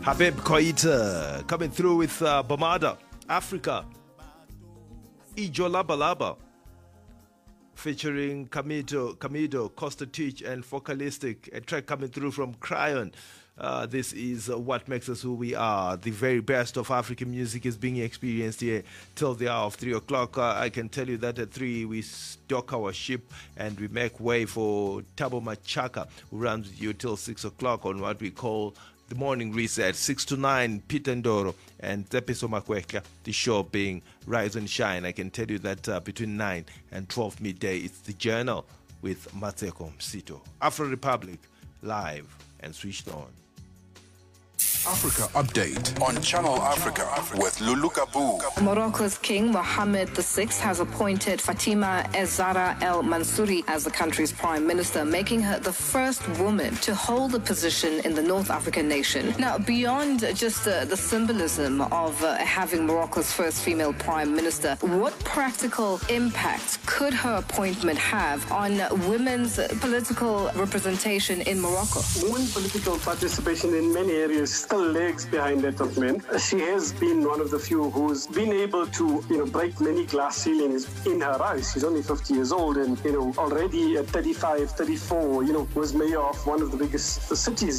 Habib Koita coming through with Bamada, Africa. Ijo Laba Laba featuring Camido, Costa Teach, and Focalistic. A track coming through from Cryon. This is what makes us who we are. The very best of African music is being experienced here till the hour of 3 o'clock. I can tell you that at 3 we dock our ship and we make way for Tabo Machaka, who runs with you till 6 o'clock on what we call the morning reset. 6 to 9, Peter Ndoro and Tepiso Makweka, the show being Rise and Shine. I can tell you that between 9 and 12 midday, it's the Journal with Matseko Msito. Afro Republic, live and switched on. Africa Update on Channel Africa with Lulu Kabu. Morocco's King Mohammed VI has appointed Fatima Zahra El Mansouri as the country's prime minister, making her the first woman to hold the position in the North African nation. Now, beyond just the symbolism of having Morocco's first female prime minister, what practical impact could her appointment have on women's political representation in Morocco? Women's political participation in many areas still lags behind that of men. She has been one of the few who's been able to, break many glass ceilings in her eyes. She's only 50 years old and, already at 35, 34, was mayor of one of the biggest cities